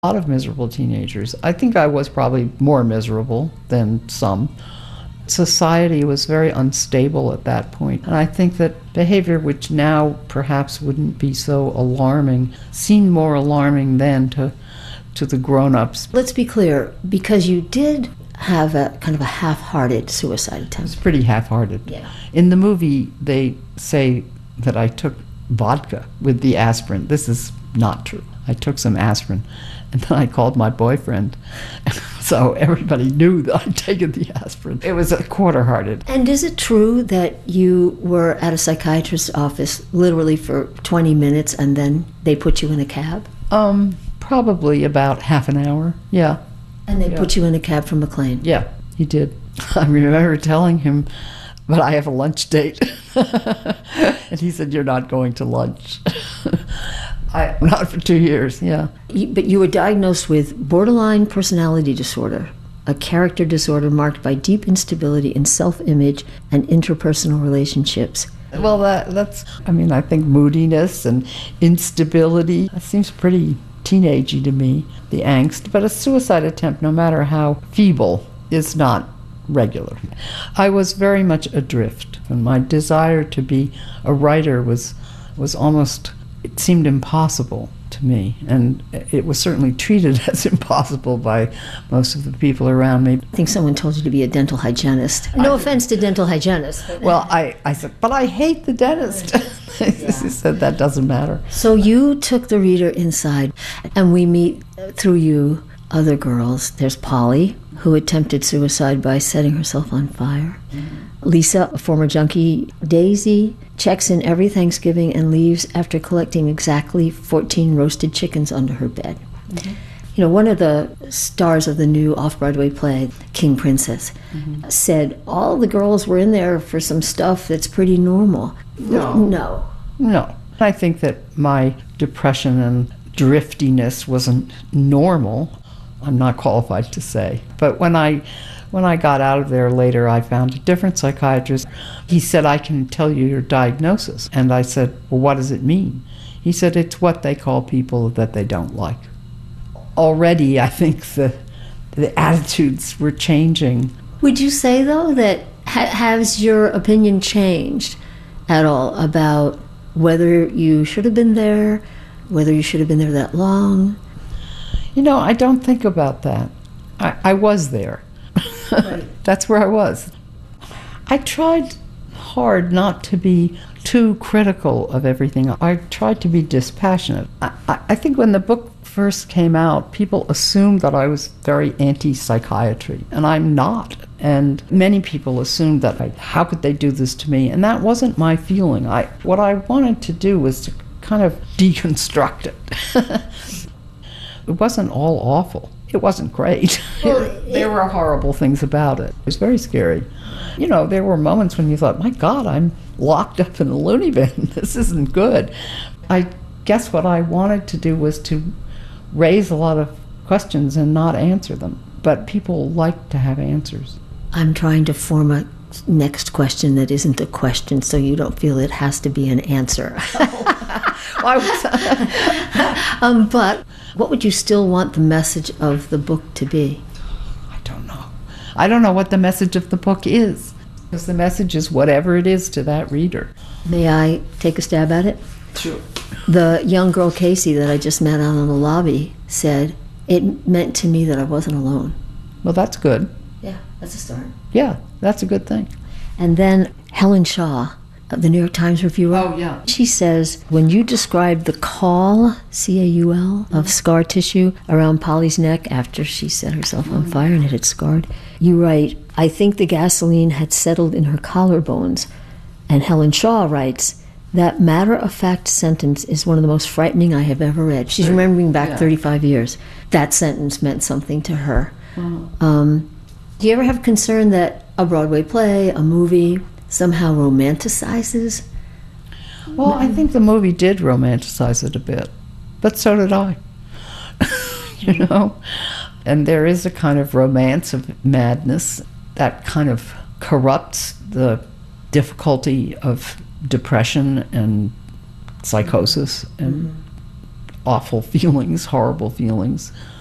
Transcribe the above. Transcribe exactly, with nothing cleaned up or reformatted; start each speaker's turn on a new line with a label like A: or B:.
A: A lot of miserable teenagers. I think I was probably more miserable than some. Society was very unstable at that point, and I think that behavior which now perhaps wouldn't be so alarming seemed more alarming then to to the grown-ups.
B: Let's be clear, because you did have a kind of a half-hearted suicide attempt.
A: It's pretty half-hearted.
B: Yeah.
A: In the movie, they say that I took vodka with the aspirin. This is not true. I took some aspirin, and then I called my boyfriend. So everybody knew that I'd taken the aspirin. It was a quarter-hearted.
B: And is it true that you were at a psychiatrist's office literally for twenty minutes and then they put you in a cab?
A: Um, probably about half an hour, yeah.
B: And they
A: Yeah.
B: put you in a cab from McLean?
A: Yeah, he did. I remember telling him, but I have a lunch date. And he said, you're not going to lunch. I, not for two years, yeah.
B: You- But you were diagnosed with borderline personality disorder, a character disorder marked by deep instability in self-image and interpersonal relationships.
A: Well, that, that's, I mean, I think moodiness and instability, that seems pretty teenagey to me, the angst. But a suicide attempt, no matter how feeble, is not regular. I was very much adrift, and my desire to be a writer was was almost, it seemed impossible to me, and it was certainly treated as impossible by most of the people around me.
B: I think someone told you to be a dental hygienist. No offense to dental hygienists.
A: Well, I, I said, but I hate the dentist. He said, that doesn't matter.
B: So you took the reader inside, and we meet uh, through you other girls. There's Polly, who attempted suicide by setting herself on fire. Mm-hmm. Lisa, a former junkie. Daisy checks in every Thanksgiving and leaves after collecting exactly fourteen roasted chickens under her bed. Mm-hmm. You know, one of the stars of the new off-Broadway play, King Princess, mm-hmm. said all the girls were in there for some stuff that's pretty normal.
A: No.
B: No.
A: No. I think that my depression and driftiness wasn't normal. I'm not qualified to say. But when I when I got out of there later, I found a different psychiatrist. He said, I can tell you your diagnosis. And I said, well, what does it mean? He said, it's what they call people that they don't like. Already, I think the the attitudes were changing.
B: Would you say, though, that ha- has your opinion changed at all about whether you should have been there, whether you should have been there that long?
A: You know, I don't think about that. I, I was there.
B: Right.
A: That's where I was. I tried hard not to be too critical of everything. I tried to be dispassionate. I, I, I think when the book first came out, people assumed that I was very anti-psychiatry, and I'm not. And many people assumed that, I, how could they do this to me? And that wasn't my feeling. I, what I wanted to do was to kind of deconstruct it. It wasn't all awful. It wasn't great.
B: Well,
A: it, there were horrible things about it. It was very scary. You know, there were moments when you thought, my God, I'm locked up in a loony bin. This isn't good. I guess what I wanted to do was to raise a lot of questions and not answer them. But people like to have answers.
B: I'm trying to form a next question that isn't a question, so you don't feel it has to be an answer.
A: Why was that?
B: um, but what would you still want the message of the book to be?
A: I don't know. I don't know what the message of the book is. Because the message is whatever it is to that reader.
B: May I take a stab at it?
A: Sure.
B: The young girl, Casey, that I just met out in the lobby said, it meant to me that I wasn't alone.
A: Well, that's good.
B: Yeah, that's a start.
A: Yeah, that's a good thing.
B: And then Helen Shaw, the New York Times reviewer.
A: Oh, yeah.
B: She says, when you described the caul, C A U L, of scar tissue around Polly's neck after she set herself on fire and it had scarred, you write, I think the gasoline had settled in her collarbones. And Helen Shaw writes, that matter-of-fact sentence is one of the most frightening I have ever read. She's remembering back
A: yeah.
B: thirty-five years. That sentence meant something to her.
A: Wow.
B: Um, do you ever have concern that a Broadway play, a movie, somehow romanticizes?
A: Well, I think the movie did romanticize it a bit, but so did I. You know? And there is a kind of romance of madness that kind of corrupts the difficulty of depression and psychosis. And awful feelings, horrible feelings.